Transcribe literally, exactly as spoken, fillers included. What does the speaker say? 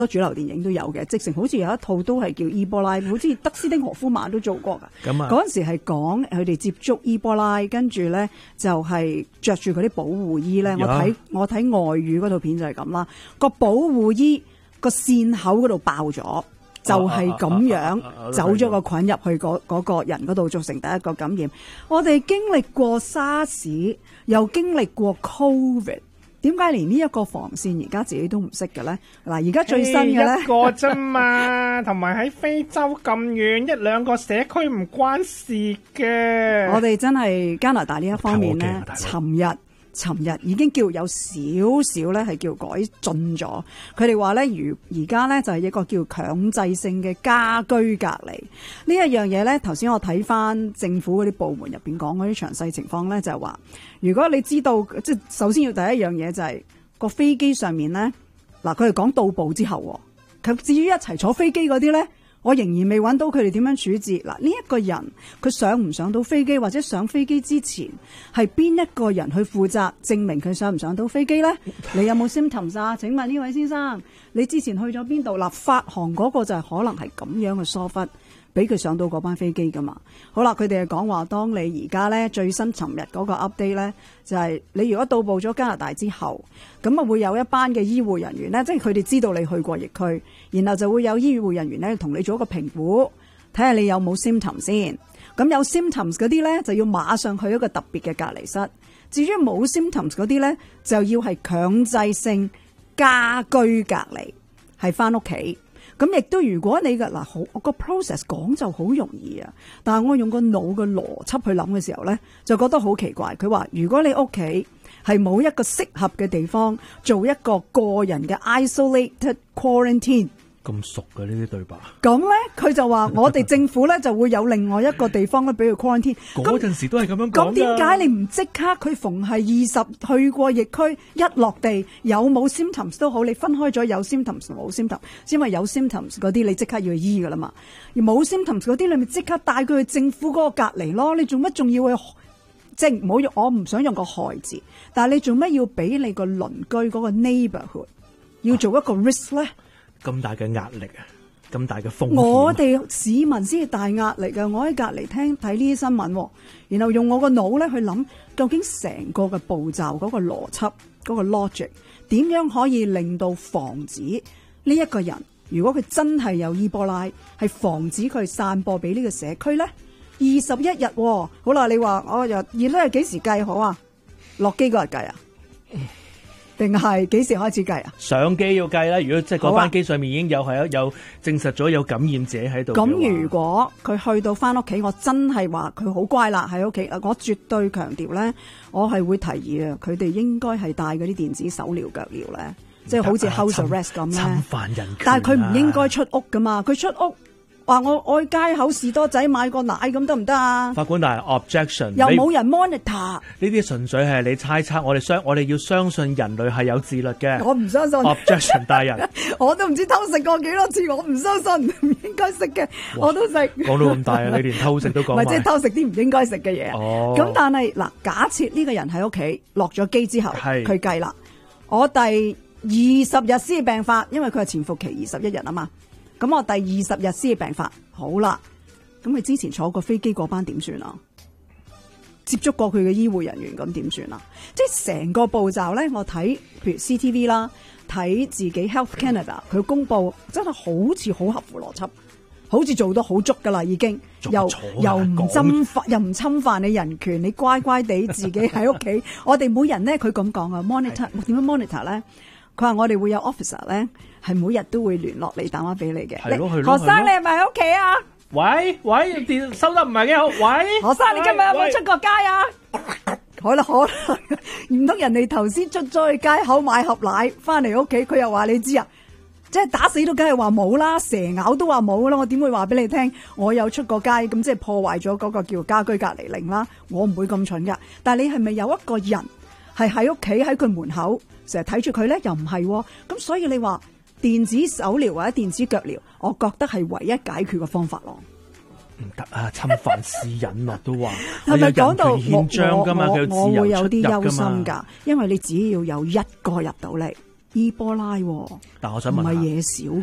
多主流電影都有嘅，直情好似有一套都係叫伊波拉，好似德斯汀荷夫曼都做過㗎。 咁啊， 嗰陣時係講佢哋接觸伊波拉，跟住咧就係着住嗰啲保護衣咧。我睇我睇外語嗰套片就係咁啦，個保護衣個線口嗰度爆咗。就係咁樣走咗個菌入去嗰嗰個人嗰度，造成第一個感染。我哋經歷過沙士，又經歷過 Covid， 點解連呢一個防線而家自己都唔識嘅咧？嗱，而家最新嘅咧， 一個啫嘛，同埋喺非洲咁遠，一兩個社區唔關事嘅。 我哋真係加拿大呢一方面咧，尋日。尋日已經叫有少少咧係叫改進咗，佢哋話咧如而家咧就係一個叫強制性嘅家居隔離呢一樣嘢咧。頭先我睇翻政府嗰啲部門入邊講嗰啲詳細情況咧，就係話如果你知道，即係首先要第一樣嘢就係、是、個飛機上面咧，嗱佢哋講到埗之後，佢至於一齊坐飛機嗰啲咧。我仍然未揾到佢哋點樣處置。嗱，呢一個人佢上唔上到飛機，或者上飛機之前係邊一個人去負責證明佢上唔上到飛機呢？你有冇 symptoms 啊？請問呢位先生，你之前去咗邊度？嗱，發航嗰個就係可能係咁樣嘅疏忽，俾佢上到嗰班飛機噶嘛。好啦，佢哋係講話，當你而家咧最新尋日嗰個 update 咧，就係、是、你如果到埗咗加拿大之後，咁啊會有一班嘅醫護人員咧，即係佢哋知道你去過疫區，然後就會有醫護人員咧同你做一個評估，睇下你有冇 symptoms 先。咁有 symptoms 嗰啲咧就要馬上去一個特別嘅隔離室。至於冇 symptoms 嗰啲咧，就要係強制性家居隔離，係翻屋企。咁亦都如果你嘅嗱好，我個 process 講就好容易啊，但係我用個腦嘅邏輯去諗嘅時候咧，就覺得好奇怪。佢話如果你屋企係冇一個適合嘅地方做一個個人嘅 isolated quarantine， 咁熟嘅呢啲對白。 咁咧佢就話我哋政府咧就會有另外一個地方咧俾佢 quarantine。 嗰陣時都係咁樣講㗎。 咁點解你唔即刻佢逢係二十去過疫區一落地有冇 symptoms 都好，你分開咗有 symptoms 冇 symptoms， 因為有 symptoms 嗰啲你即刻要去醫㗎啦嘛，而冇 symptoms 嗰啲你咪即刻帶佢去政府嗰個隔離咯。你做乜仲要去？即係唔好用，我唔想用個害字，但係你做乜要俾你個鄰居嗰個 neighborhood 要做一個 risk 咧？ 咁大嘅壓力啊，咁大嘅風險。 我哋市民先係大壓力㗎。我喺隔離聽睇呢啲新聞，然後用我個腦咧去諗，究竟成個嘅步驟嗰個邏輯嗰個 logic 點樣可以令到防止呢一個人，如果佢真係有伊波拉，係防止佢散播俾呢個社區咧？二十一日，好啦，你話我又而家係幾時計好啊？落機嗰日計啊？定係幾時開始計啊？ 上機要計啦，如果即係嗰班機上面已經有係有有證實咗有感染者喺度。 咁如果佢去到翻屋企，我真係話佢好乖啦喺屋企，我絕對強調咧，我係會提議啊，佢哋應該係帶嗰啲電子手鐐腳鐐咧，即係好似 house arrest 咁咧。 侵犯人權啊！ 但係佢唔應該出屋噶嘛，佢出屋。話我我去街口士多仔買個奶咁得唔得啊？ 法官大人 objection， 又冇人 monitor。 呢啲純粹係你猜測，我哋相我哋要相信人類係有自律嘅。 我唔相信。 objection 大人， 我都唔知偷食過幾多次，我唔相信，唔應該食嘅我都食。 講到咁大啊，你連偷食都講埋。 唔係即係偷食啲唔應該食嘅嘢。 哦。 咁但係嗱，假設呢個人喺屋企落咗機之後，佢計啦，我第二十日先病發，因為佢係潛伏期二十一日啊嘛。咁我第二十日先病發，好啦，咁佢之前坐過飛機嗰班點算啊？接觸過佢嘅醫護人員咁點算啊？即係成個步驟咧，我睇譬如 C T V 啦，睇自己 Health Canada 佢公佈真係好似好合乎邏輯，好似做得好足噶啦，已經又又唔侵犯又唔侵犯你人權，你乖乖地自己喺屋企。我哋每人咧，佢咁講啊 ，monitor 點樣 monitor 咧？佢話我哋會有 officer 咧，係每日都會聯絡你打電話俾你嘅。 係咯係咯， 何生你係咪喺屋企啊？ 喂喂，電收得唔係幾好。喂， 何生你今日有冇出過街啊？可能可能，唔通人哋頭先出咗去街口買盒奶，翻嚟屋企佢又話你知啊？即係打死都梗係話冇啦，蛇咬都話冇啦，我點會話俾你聽？我有出過街，咁即係破壞咗嗰個叫家居隔離令啦。我唔會咁蠢噶。但係你係咪有一個人係喺屋企喺佢門口？成日睇住佢咧，又唔係咁，所以你話電子手鐐或者電子腳鐐，我覺得係唯一解決嘅方法咯。 唔得啊，侵犯私隱咯，都話係咪講到憲章噶嘛，佢有自由出入噶嘛。 我會有啲憂心㗎，因為你只要有一個入到嚟， 伊波拉喎，唔係但我想問下。 嘢少